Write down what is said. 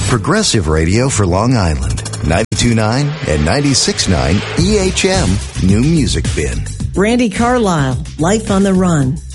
Progressive Radio for Long Island. 92.9 and 96.9 EHM New Music Bin. Brandi Carlile, Life on the Run.